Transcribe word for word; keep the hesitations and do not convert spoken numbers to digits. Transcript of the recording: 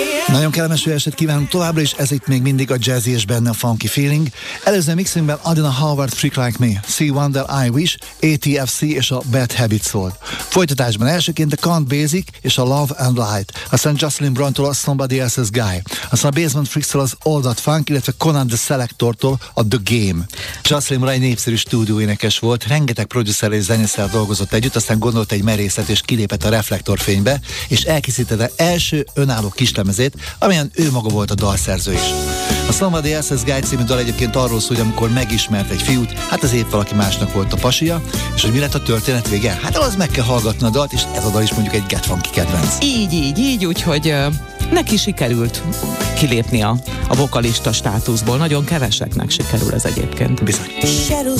Nagyon kellemes jó estét kívánunk továbbra is, ez itt még mindig a jazzy és benne a funky feeling. Előző mixünkben Adina Howard, Freak Like Me, C. Wonder, I Wish, A T F C és a Bad Habits volt. Folytatásban elsőként a Count Basic és a Love and Light, aztán Jocelyn Brown-tól a Somebody Else's Guy, aztán a Basement Freaks-től az All That Funk, illetve Conan the Selector-tól a The Game. Jocelyn Brown egy népszerű stúdióénekes volt, rengeteg producer és zenészel dolgozott együtt, aztán gondolt egy merészet és kilépett a reflektorfénybe, és elkészítette első önálló kislemezét, amilyen ő maga volt a dalszerző is. A Somebody Else's Guy című dal egyébként arról szól, hogy amikor megismert egy fiút, hát az épp valaki másnak volt a pasia, és hogy mi lett a történet vége? Hát az meg kell hallgatni a dalt, és ez a dal is mondjuk egy Get Funky kedvenc. Így, így, így, úgyhogy uh, neki sikerült kilépni a, a vokalista státuszból. Nagyon keveseknek sikerül ez egyébként. Bizony.